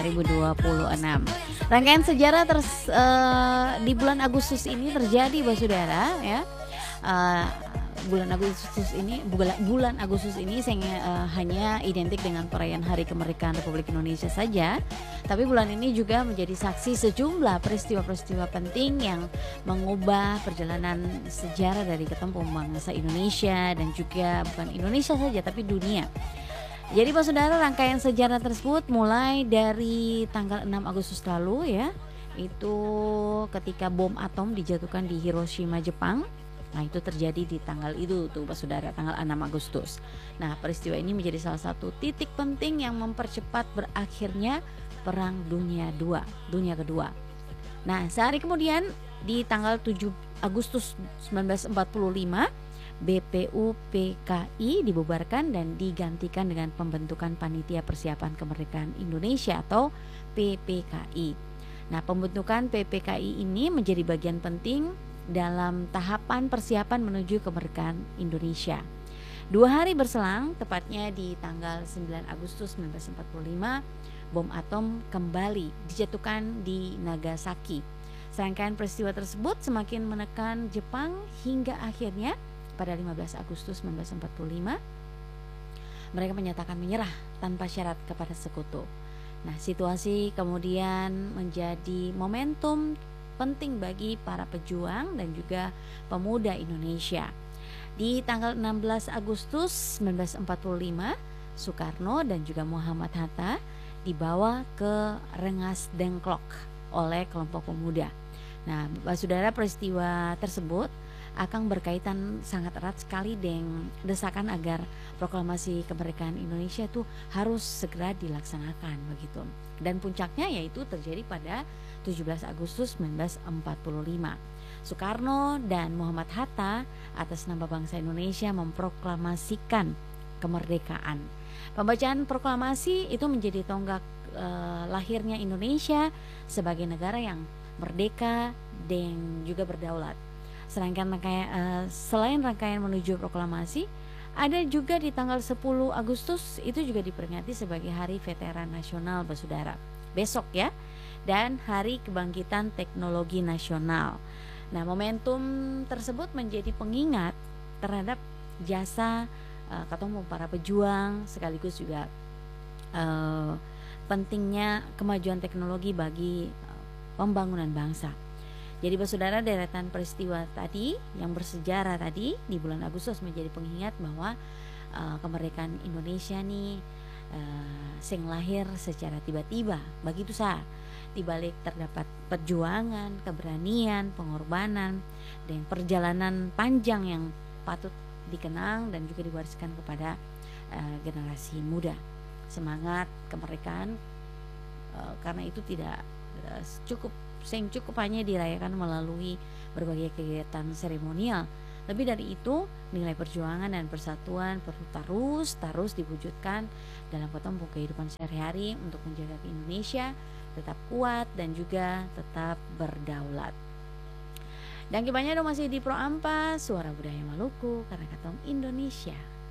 2026. Rangkaian sejarah di bulan Agustus ini terjadi, Saudara, ya. Eh, bulan Agustus ini hanya identik dengan perayaan Hari Kemerdekaan Republik Indonesia saja, tapi bulan ini juga menjadi saksi sejumlah peristiwa-peristiwa penting yang mengubah perjalanan sejarah dari ketempuh bangsa Indonesia, dan juga bukan Indonesia saja tapi dunia. Jadi Saudara, rangkaian sejarah tersebut mulai dari tanggal 6 Agustus lalu, ya, itu ketika bom atom dijatuhkan di Hiroshima, Jepang. Nah, itu terjadi di tanggal itu tuh Saudara, tanggal 6 Agustus. Nah, peristiwa ini menjadi salah satu titik penting yang mempercepat berakhirnya Perang Dunia Kedua. Nah, sehari kemudian di tanggal 7 Agustus 1945, BPUPKI dibubarkan dan digantikan dengan pembentukan Panitia Persiapan Kemerdekaan Indonesia atau PPKI. Nah, pembentukan PPKI ini menjadi bagian penting dalam tahapan persiapan menuju kemerdekaan Indonesia. 2 hari berselang, tepatnya di tanggal 9 Agustus 1945, bom atom kembali dijatuhkan di Nagasaki. Serangkaian peristiwa tersebut semakin menekan Jepang hingga akhirnya pada 15 Agustus 1945 mereka menyatakan menyerah tanpa syarat kepada sekutu. Nah, situasi kemudian menjadi momentum penting bagi para pejuang dan juga pemuda Indonesia. Di tanggal 16 Agustus 1945, Soekarno dan juga Muhammad Hatta dibawa ke Rengas Dengklok oleh kelompok pemuda. Nah, Saudara, peristiwa tersebut akan berkaitan sangat erat sekali dengan desakan agar proklamasi kemerdekaan Indonesia itu harus segera dilaksanakan begitu. Dan puncaknya yaitu terjadi pada 17 Agustus 1945. Soekarno dan Muhammad Hatta atas nama bangsa Indonesia memproklamasikan kemerdekaan. Pembacaan proklamasi itu menjadi tonggak lahirnya Indonesia sebagai negara yang merdeka dan juga berdaulat. Selain rangkaian menuju proklamasi, ada juga di tanggal 10 Agustus itu juga diperingati sebagai Hari Veteran Nasional, Saudara. Besok, ya. Dan Hari Kebangkitan Teknologi Nasional. Nah, momentum tersebut menjadi pengingat terhadap jasa ketemu para pejuang, sekaligus juga pentingnya kemajuan teknologi bagi pembangunan bangsa. Jadi Saudara, deretan peristiwa tadi yang bersejarah tadi di bulan Agustus menjadi pengingat bahwa kemerdekaan Indonesia nih sing lahir secara tiba-tiba, begitu sah. Di balik terdapat perjuangan, keberanian, pengorbanan, dan perjalanan panjang yang patut dikenang dan juga diwariskan kepada generasi muda. Semangat kemerdekaan karena itu tidak cukup hanya dirayakan melalui berbagai kegiatan seremonial. Lebih dari itu, nilai perjuangan dan persatuan perlu terus diwujudkan dalam ketemu kehidupan sehari-hari untuk menjaga Indonesia tetap kuat dan juga tetap berdaulat. Dan kibannya dong masih di Pro Ampas, Suara Budaya Maluku, karena katong Indonesia.